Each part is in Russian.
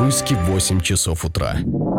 Бобруйске в 8 часов утра.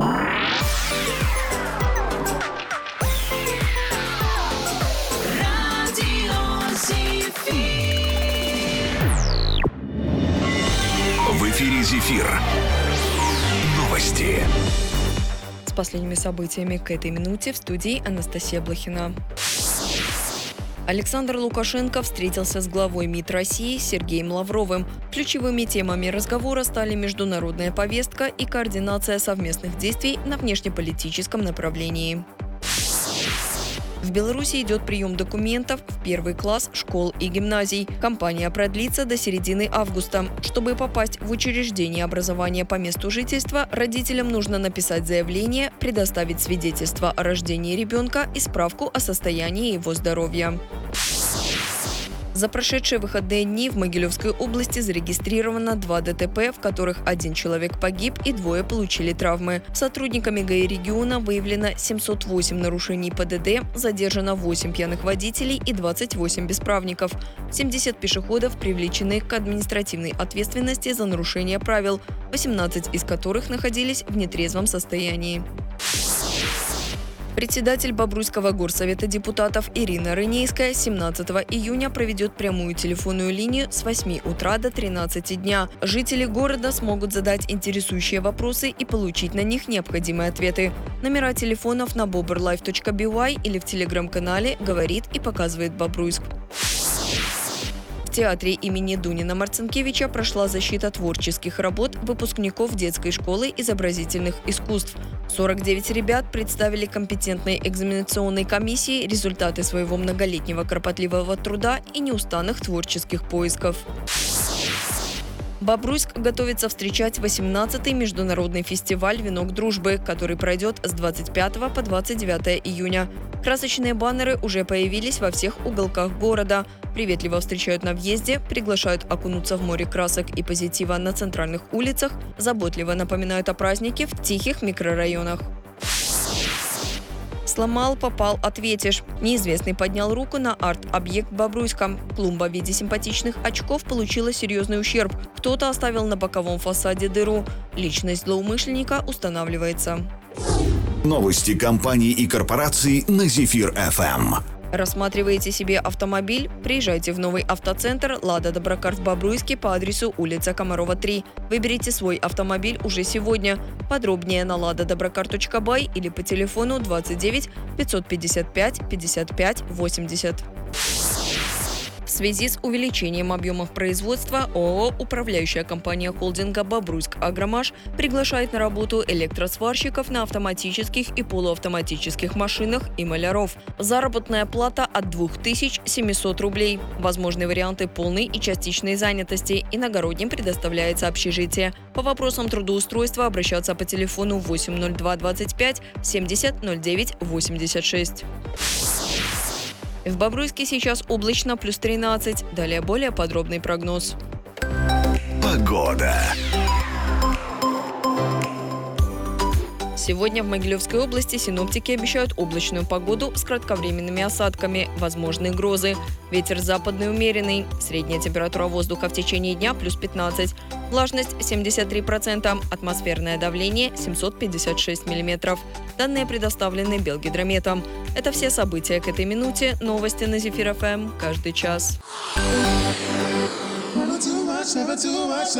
В эфире «Зефир». Новости. С последними событиями к этой минуте в студии Анастасия Блохина. Александр Лукашенко встретился с главой МИД России Сергеем Лавровым. Ключевыми темами разговора стали международная повестка и координация совместных действий на внешнеполитическом направлении. В Беларуси идет прием документов в первый класс школ и гимназий. Кампания продлится до середины августа. Чтобы попасть в учреждение образования по месту жительства, родителям нужно написать заявление, предоставить свидетельство о рождении ребенка и справку о состоянии его здоровья. За прошедшие выходные дни в Могилевской области зарегистрировано 2 ДТП, в которых 1 человек погиб и 2 получили травмы. Сотрудниками ГАИ региона выявлено 708 нарушений ПДД, задержано 8 пьяных водителей и 28 бесправников. 70 пешеходов привлечены к административной ответственности за нарушение правил, 18 из которых находились в нетрезвом состоянии. Председатель Бобруйского горсовета депутатов Ирина Рынейская 17 июня проведет прямую телефонную линию с 8 утра до 13 дня. Жители города смогут задать интересующие вопросы и получить на них необходимые ответы. Номера телефонов на boberlife.by или в телеграм-канале «Говорит и показывает Бобруйск». В театре имени Дунина Марцинкевича прошла защита творческих работ выпускников детской школы изобразительных искусств. 49 ребят представили компетентной экзаменационной комиссии результаты своего многолетнего кропотливого труда и неустанных творческих поисков. Бобруйск готовится встречать 18-й международный фестиваль «Венок дружбы», который пройдет с 25 по 29 июня. Красочные баннеры уже появились во всех уголках города. Приветливо встречают на въезде, приглашают окунуться в море красок и позитива на центральных улицах, заботливо напоминают о празднике в тихих микрорайонах. Сломал, попал, ответишь. Неизвестный поднял руку на арт-объект Бобруйска. Клумба в виде симпатичных очков получила серьезный ущерб. Кто-то оставил на боковом фасаде дыру. Личность злоумышленника устанавливается. Новости компаний и корпораций на «Зефир-ФМ». Рассматриваете себе автомобиль? Приезжайте в новый автоцентр «Лада Доброкар» в Бобруйске по адресу улица Комарова, 3. Выберите свой автомобиль уже сегодня. Подробнее на ladadobrakar.by или по телефону 29 555 55 80. В связи с увеличением объемов производства ООО «Управляющая компания холдинга «Бобруйск Агромаш» приглашает на работу электросварщиков на автоматических и полуавтоматических машинах и маляров. Заработная плата от 2700 рублей. Возможны варианты полной и частичной занятости. Иногородним предоставляется общежитие. По вопросам трудоустройства обращаться по телефону 802 25 70 09 86. В Бобруйске сейчас облачно, плюс 13. Далее более подробный прогноз. Погода. Сегодня в Могилевской области синоптики обещают облачную погоду с кратковременными осадками, возможны грозы. Ветер западный умеренный. Средняя температура воздуха в течение дня плюс 15. Влажность 73%. Атмосферное давление 756 миллиметров. Данные предоставлены Белгидрометом. Это все события к этой минуте. Новости на «Зефир-ФМ» каждый час.